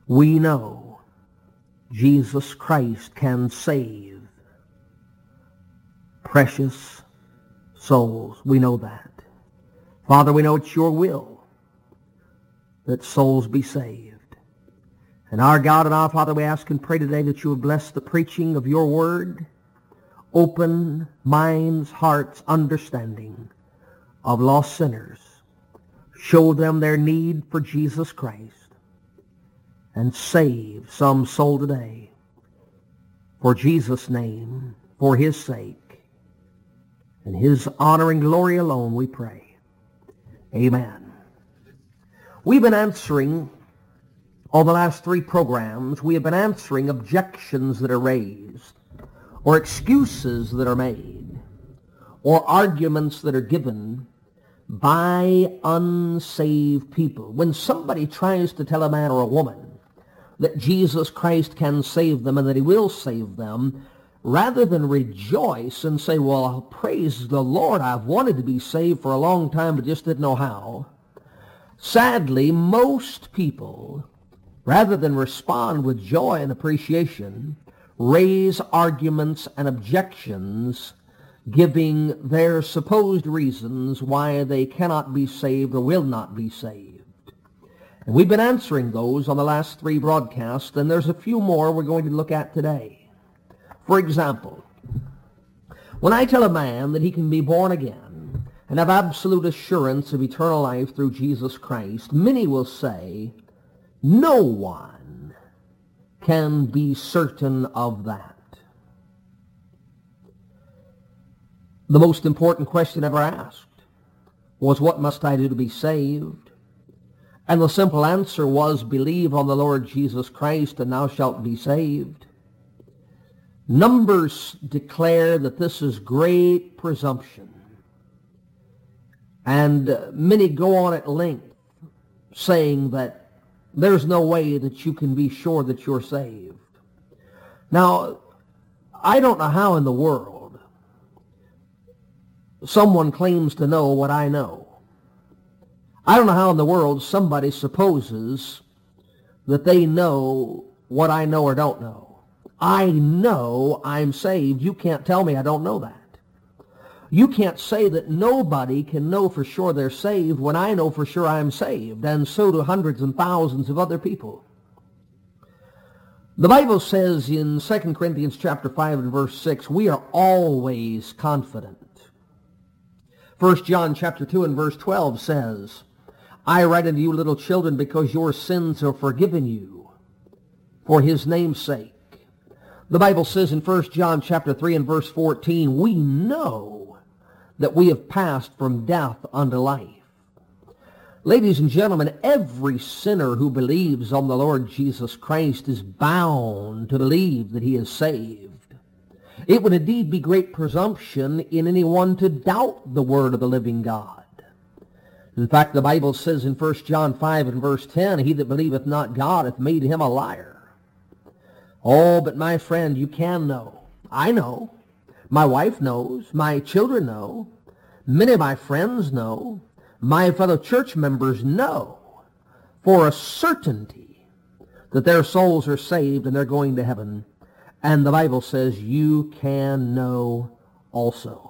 We know Jesus Christ can save precious souls. We know that. Father, we know it's your will that souls be saved. And our God and our Father, we ask and pray today that you would bless the preaching of your word, open minds, hearts, understanding of lost sinners. Show them their need for Jesus Christ and save some soul today. For Jesus' name, for his sake, and his honor and glory alone we pray. Amen. We've been answering, on the last 3 programs, we have been answering objections that are raised, or excuses that are made, or arguments that are given by unsaved people. When somebody tries to tell a man or a woman that Jesus Christ can save them and that he will save them, rather than rejoice and say, well, praise the Lord, I've wanted to be saved for a long time but just didn't know how, sadly, most people, rather than respond with joy and appreciation, raise arguments and objections, giving their supposed reasons why they cannot be saved or will not be saved. And we've been answering those on the last 3 broadcasts, and there's a few more we're going to look at today. For example, when I tell a man that he can be born again and have absolute assurance of eternal life through Jesus Christ, many will say, no one can be certain of that. The most important question ever asked was, what must I do to be saved? And the simple answer was, believe on the Lord Jesus Christ and thou shalt be saved. Numbers declare that this is great presumption. And many go on at length saying that there's no way that you can be sure that you're saved. Now, I don't know how in the world someone claims to know what I know. I don't know how in the world somebody supposes that they know what I know or don't know. I know I'm saved. You can't tell me I don't know that. You can't say that nobody can know for sure they're saved when I know for sure I'm saved, and so do hundreds and thousands of other people. The Bible says in 2 Corinthians chapter 5 and verse 6, we are always confident. 1 John chapter 2 and verse 12 says, I write unto you, little children, because your sins are forgiven you for his name's sake. The Bible says in 1 John chapter 3 and verse 14, we know that we have passed from death unto life. Ladies and gentlemen, every sinner who believes on the Lord Jesus Christ is bound to believe that he is saved. It would indeed be great presumption in anyone to doubt the word of the living God. In fact, the Bible says in 1 John 5 and verse 10, he that believeth not God hath made him a liar. Oh, but my friend, you can know. I know. My wife knows. My children know. Many of my friends know. My fellow church members know for a certainty that their souls are saved and they're going to heaven. And the Bible says you can know also.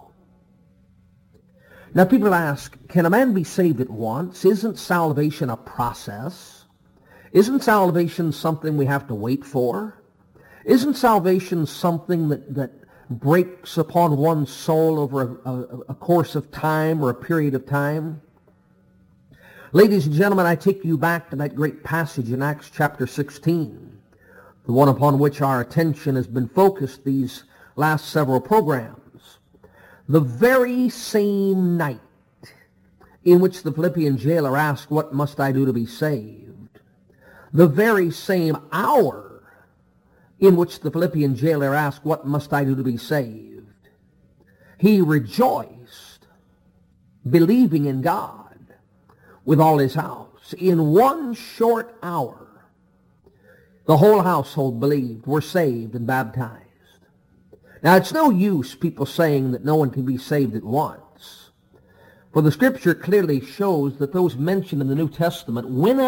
Now people ask, can a man be saved at once? Isn't salvation a process? Isn't salvation something we have to wait for? Isn't salvation something that breaks upon one's soul over a course of time or a period of time? Ladies and gentlemen, I take you back to that great passage in Acts chapter 16, the one upon which our attention has been focused these last several programs. The very same night in which the Philippian jailer asked, what must I do to be saved? The very same hour in which the Philippian jailer asked, what must I do to be saved? He rejoiced, believing in God with all his house. In one short hour, the whole household believed, were saved and baptized. Now, it's no use people saying that no one can be saved at once. For the Scripture clearly shows that those mentioned in the New Testament, whenever